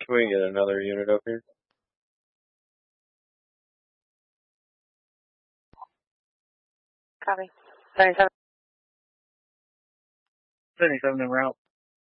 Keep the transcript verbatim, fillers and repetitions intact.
Can we get another unit up here? Copy. seventy-seven. seventy-seven en route.